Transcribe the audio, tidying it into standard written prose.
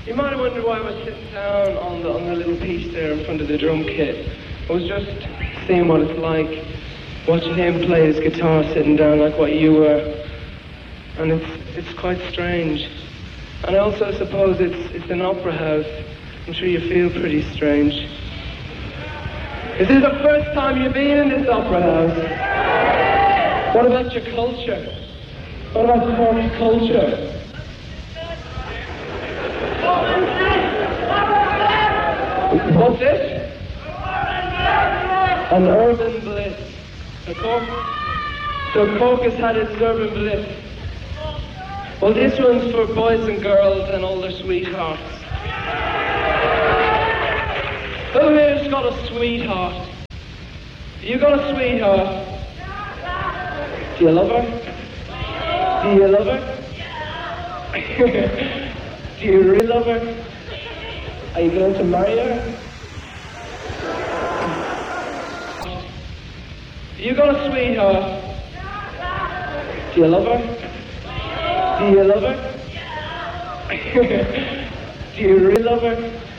You might have wondered why I was sitting down on the little piece there in front of the drum kit. I was just seeing what it's like, watching him play his guitar sitting down like what you were. And it's quite strange. And I also suppose it's an opera house. I'm sure you feel pretty strange. Is this the first time you've been in this opera house? What about your culture? What about Cork culture? What's this? An urban bliss. So Cork has had its urban bliss. Well, this one's for boys and girls and all their sweethearts. Who here's got a sweetheart? You got a sweetheart? Do you love her? Do you love her? Do you really love her? Are you going to marry her? You got a sweetheart? Do you love her? Do you love her? Do you really love her?